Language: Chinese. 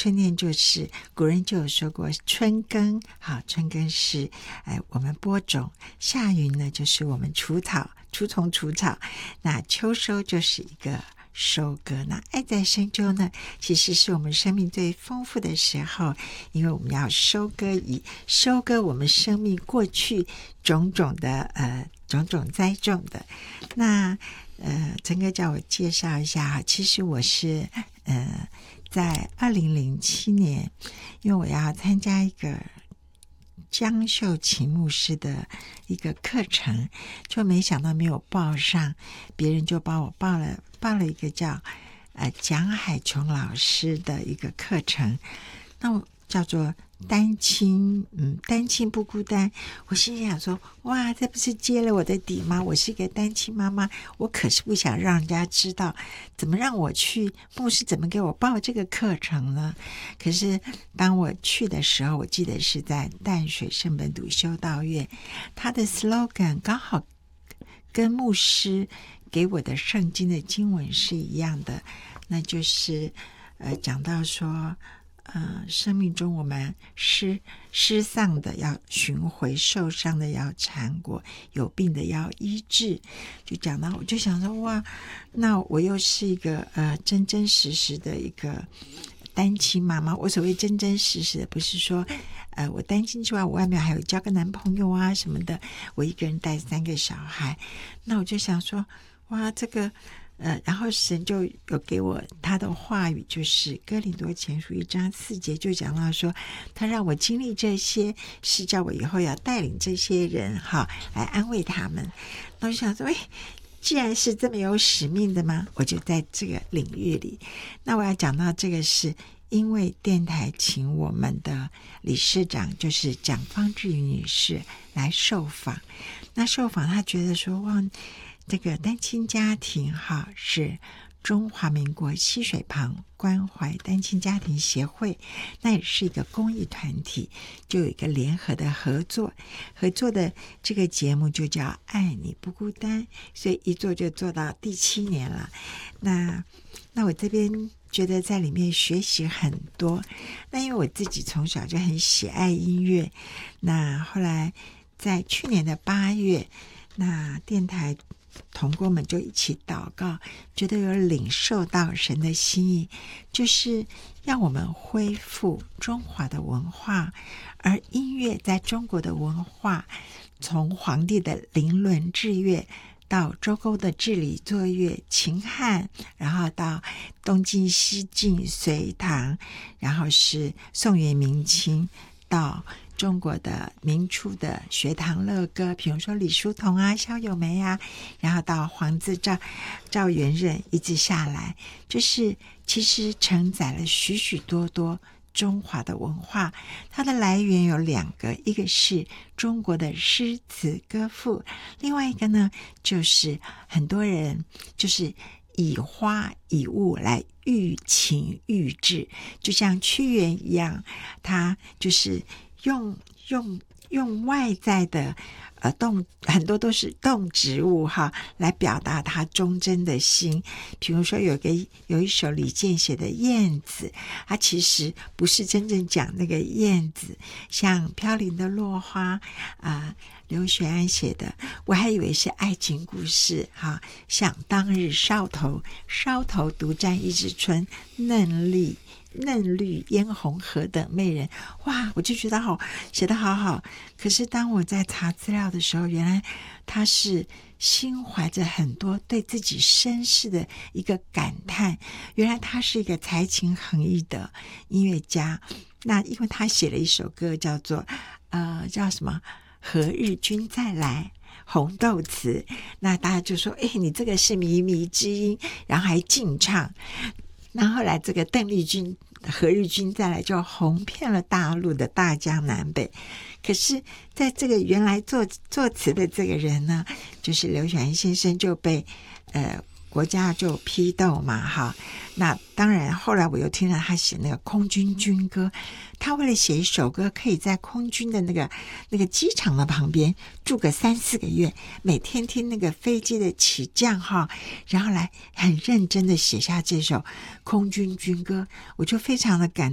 春天就是古人就有说过春耕，好，春耕是我们播种，夏耘呢就是我们除草除虫除草，那秋收就是一个收割。那爱在深秋呢，其实是我们生命最丰富的时候，因为我们要收割我们生命过去种种栽种的。那陈哥叫我介绍一下，其实我是在2007年，因为我要参加一个江秀琴牧师的一个课程，就没想到没有报上，别人就帮我报了一个叫蒋海琼老师的一个课程，那我叫做单亲不孤单。我心里想说，哇，这不是揭了我的底吗？我是一个单亲妈妈，我可是不想让人家知道，怎么让我去，牧师怎么给我报这个课程呢？可是当我去的时候，我记得是在淡水圣本笃修道院，他的 slogan 刚好跟牧师给我的圣经的经文是一样的，那就是讲到说生命中我们失丧的要寻回，受伤的要缠裹，有病的要医治。就讲到，我就想说，哇，那我又是一个真真实实的一个单亲妈妈。我所谓真真实实的，不是说我单亲之外，我外面还有交个男朋友啊什么的，我一个人带3个小孩。那我就想说，哇，这个然后神就有给我他的话语，就是哥林多前书1章4节，就讲到说，他让我经历这些，是叫我以后要带领这些人来安慰他们。那我就想说，既然是这么有使命的吗？我就在这个领域里。那我要讲到这个是因为电台请我们的理事长就是蒋方智瑜女士来受访。那受访他觉得说，哇，这个单亲家庭是中华民国溪水旁关怀单亲家庭协会，那也是一个公益团体，就有一个联合的合作的这个节目就叫爱你不孤单，所以一做就做到第7年了。那我这边觉得在里面学习很多，那因为我自己从小就很喜爱音乐，那后来在去年的8月，那电台同工们就一起祷告，觉得有领受到神的心意，就是让我们恢复中华的文化。而音乐在中国的文化，从黄帝的临轮制乐到周公的治理作乐、秦汉，然后到东晋、西晋、隋唐，然后是宋元明清，到中国的明初的学堂乐歌，比如说李叔同啊、萧友梅啊，然后到黄自赵元任，一直下来，就是其实承载了许许多多中华的文化。它的来源有2个，一个是中国的诗词歌赋，另外一个呢，就是很多人就是以花以物来喻情喻志，就像屈原一样，他就是用外在的很多都是动植物来表达他忠贞的心。比如说有一首李健写的《燕子》，他其实不是真正讲那个燕子，像飘零的落花刘学安写的，我还以为是爱情故事想当日梢头独占一枝春，嫩绿嫣红何等媚人。哇，我就觉得写得好好。可是当我在查资料的时候，原来他是心怀着很多对自己身世的一个感叹，原来他是一个才情横溢的音乐家。那因为他写了一首歌叫做叫什么何日君再来红豆词，那大家就说你这个是靡靡之音，然后还竞唱。那后来这个邓丽君何日君再来就红遍了大陆的大江南北。可是在这个原来作词的这个人呢，就是刘选安先生，就被国家就批斗嘛那当然后来我又听了他写那个空军军歌，他为了写一首歌，可以在空军的那个机场的旁边住个3-4个月，每天听那个飞机的起降然后来很认真的写下这首空军军歌，我就非常的感